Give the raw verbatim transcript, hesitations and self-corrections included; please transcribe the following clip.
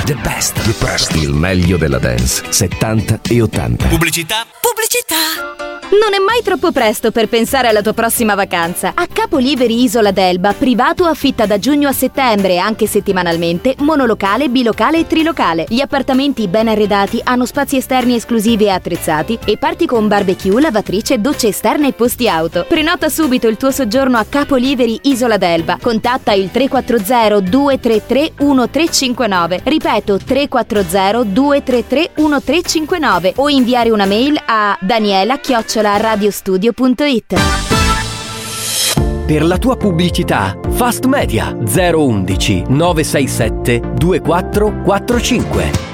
The best. The best. Il meglio della dance settanta e ottanta. Pubblicità. Pubblicità. Non è mai troppo presto per pensare alla tua prossima vacanza. A Capoliveri Isola d'Elba, privato affitta da giugno a settembre, anche settimanalmente, monolocale, bilocale e trilocale. Gli appartamenti ben arredati hanno spazi esterni esclusivi e attrezzati e parti con barbecue, lavatrice, docce esterne e posti auto. Prenota subito il tuo soggiorno a Capoliveri Isola d'Elba. Contatta il tre quattro zero due tre tre uno tre cinque nove. Ripeto, tre quattro zero due tre tre uno tre cinque nove o inviare una mail a daniela chiocciola radiostudio punto it. Per la tua pubblicità, Fast Media zero uno uno nove sei sette due quattro quattro cinque.